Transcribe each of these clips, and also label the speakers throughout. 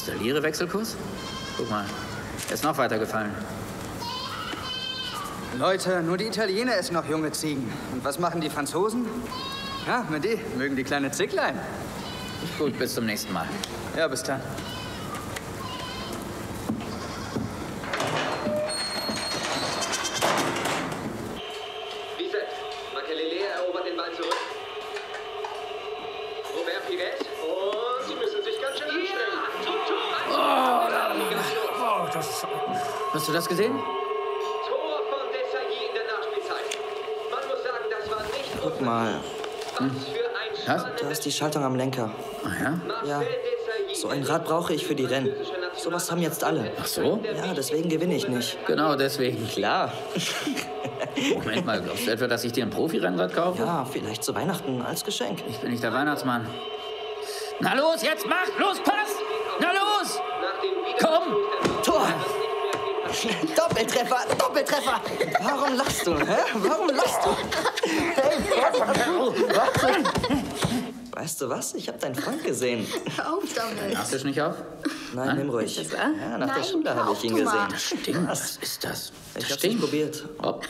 Speaker 1: ist der Lire-Wechselkurs? Guck mal, er ist noch weiter gefallen.
Speaker 2: Leute, nur die Italiener essen noch junge Ziegen. Und was machen die Franzosen? Ja, mit die mögen die kleine Zicklein.
Speaker 1: Gut, bis zum nächsten Mal.
Speaker 2: Ja, bis dann.
Speaker 3: Bizet, Makelele erobert den Ball zurück. Robert Pires. Und sie müssen sich ganz schön anstrengen.
Speaker 1: Hast du das gesehen?
Speaker 3: Tor von Desailly in der Nachspielzeit. Man muss sagen, das war nicht...
Speaker 4: Guck mal,
Speaker 3: Was für ein
Speaker 1: Was?
Speaker 4: da ist die Schaltung am Lenker.
Speaker 1: Ach ja?
Speaker 4: Ja, so ein Rad brauche ich für die Rennen. Sowas haben jetzt alle.
Speaker 1: Ach so?
Speaker 4: Ja, deswegen gewinne ich nicht.
Speaker 1: Genau deswegen.
Speaker 4: Klar.
Speaker 1: Moment mal, glaubst du etwa, dass ich dir ein Profi-Rennrad kaufe?
Speaker 4: Ja, vielleicht zu Weihnachten als Geschenk.
Speaker 1: Ich bin nicht der Weihnachtsmann. Na los, jetzt mach! Los, pass! Na los! Komm!
Speaker 4: Tor! Doppeltreffer! Doppeltreffer! Warum lachst du, hä? Warum lachst du? Hey, warte! Weißt du was? Ich habe deinen Freund gesehen.
Speaker 5: Hör auf damit.
Speaker 1: Machst du dich nicht auf?
Speaker 4: Nein, nimm ruhig.
Speaker 5: Ist das wahr?
Speaker 4: Ja, nach der
Speaker 5: Nein,
Speaker 4: Schule habe ich ihn
Speaker 5: hör auf,
Speaker 4: gesehen.
Speaker 5: Thomas.
Speaker 1: Stinkt. Was ist das?
Speaker 4: Ich hab's nicht probiert.
Speaker 1: Hopp.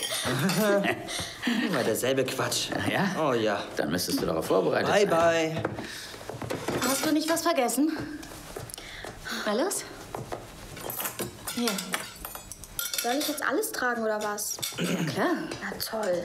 Speaker 4: Immer derselbe Quatsch.
Speaker 1: Ja?
Speaker 4: Oh ja.
Speaker 1: Dann müsstest du darauf vorbereitet
Speaker 4: Bye,
Speaker 1: sein.
Speaker 4: bye.
Speaker 5: Hast du nicht was vergessen? Na los? Hier.
Speaker 6: Soll ich jetzt alles tragen oder was?
Speaker 5: Ja, klar.
Speaker 6: Na toll.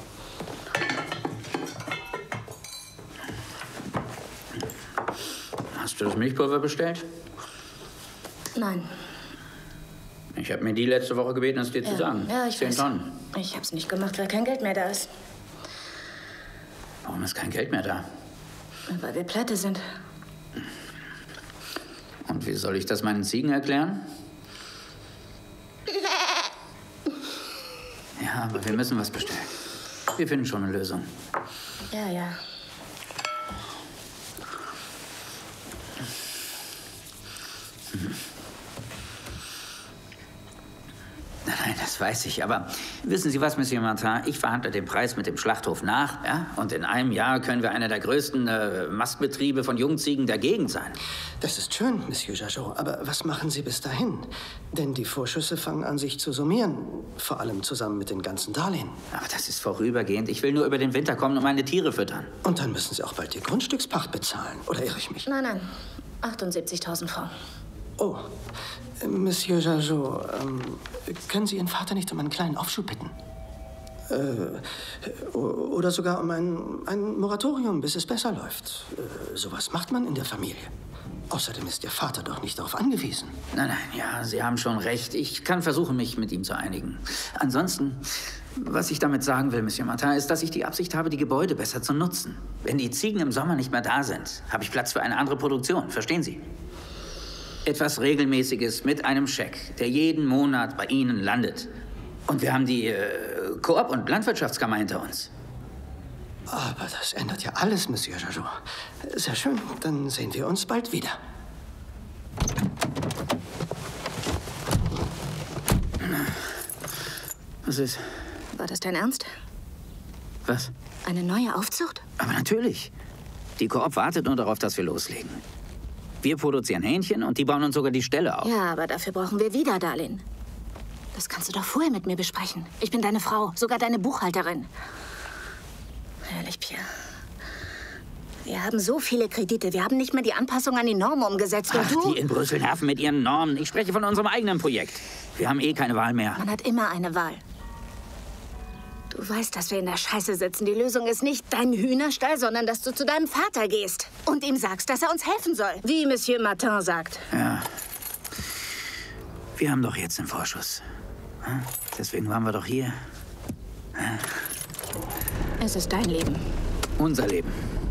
Speaker 1: Hast du das Milchpulver bestellt?
Speaker 5: Nein.
Speaker 1: Ich habe mir die letzte Woche gebeten, es dir zu sagen.
Speaker 5: Ja, ich
Speaker 1: 10
Speaker 5: weiß.
Speaker 1: Tonnen.
Speaker 5: Ich hab's nicht gemacht, weil kein Geld mehr da ist.
Speaker 1: Warum ist kein Geld mehr da?
Speaker 5: Weil wir pleite sind.
Speaker 1: Und wie soll ich das meinen Ziegen erklären? Ja, aber wir müssen was bestellen. Wir finden schon eine Lösung.
Speaker 5: Ja, ja.
Speaker 1: Nein, das weiß ich. Aber wissen Sie was, Monsieur Martin? Ich verhandle den Preis mit dem Schlachthof nach. Ja? Und in einem Jahr können wir einer der größten Mastbetriebe von Jungziegen der Gegend sein.
Speaker 7: Das ist schön, Monsieur Jajot. Aber was machen Sie bis dahin? Denn die Vorschüsse fangen an, sich zu summieren. Vor allem zusammen mit den ganzen Darlehen.
Speaker 1: Aber das ist vorübergehend. Ich will nur über den Winter kommen und meine Tiere füttern.
Speaker 7: Und dann müssen Sie auch bald die Grundstückspacht bezahlen. Oder irre ich mich?
Speaker 5: Nein, nein. 78.000 Francs.
Speaker 7: Oh, Monsieur Jajot, können Sie Ihren Vater nicht um einen kleinen Aufschub bitten? Oder sogar um ein Moratorium, bis es besser läuft. Sowas macht man in der Familie. Außerdem ist Ihr Vater doch nicht darauf angewiesen.
Speaker 1: Nein, nein, ja, Sie haben schon recht. Ich kann versuchen, mich mit ihm zu einigen. Ansonsten, was ich damit sagen will, Monsieur Martin, ist, dass ich die Absicht habe, die Gebäude besser zu nutzen. Wenn die Ziegen im Sommer nicht mehr da sind, habe ich Platz für eine andere Produktion. Verstehen Sie? Etwas Regelmäßiges mit einem Scheck, der jeden Monat bei Ihnen landet. Und wir haben die Koop- und Landwirtschaftskammer hinter uns.
Speaker 7: Aber das ändert ja alles, Monsieur Jajot. Sehr schön, dann sehen wir uns bald wieder.
Speaker 1: Was ist?
Speaker 5: War das dein Ernst?
Speaker 1: Was?
Speaker 5: Eine neue Aufzucht?
Speaker 1: Aber natürlich. Die Koop wartet nur darauf, dass wir loslegen. Wir produzieren Hähnchen und die bauen uns sogar die Ställe auf.
Speaker 5: Ja, aber dafür brauchen wir wieder Darlehen. Das kannst du doch vorher mit mir besprechen. Ich bin deine Frau, sogar deine Buchhalterin. Ehrlich, Pierre. Wir haben so viele Kredite. Wir haben nicht mehr die Anpassung an die Normen umgesetzt. Und
Speaker 1: Ach,
Speaker 5: du?
Speaker 1: die in Brüssel nerven mit ihren Normen. Ich spreche von unserem eigenen Projekt. Wir haben eh keine Wahl mehr.
Speaker 5: Man hat immer eine Wahl. Du weißt, dass wir in der Scheiße sitzen. Die Lösung ist nicht dein Hühnerstall, sondern dass du zu deinem Vater gehst und ihm sagst, dass er uns helfen soll. Wie Monsieur Martin sagt.
Speaker 1: Ja. Wir haben doch jetzt den Vorschuss. Deswegen waren wir doch hier.
Speaker 5: Es ist dein Leben.
Speaker 1: Unser Leben.